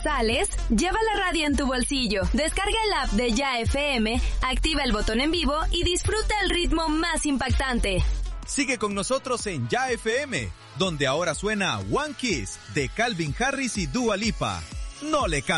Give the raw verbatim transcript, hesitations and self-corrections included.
sales, lleva la radio en tu bolsillo, descarga el app de Ya F M, activa el botón en vivo y disfruta el ritmo más impactante. Sigue con nosotros en Ya F M, donde ahora suena One Kiss de Calvin Harris y Dua Lipa. No le cambies.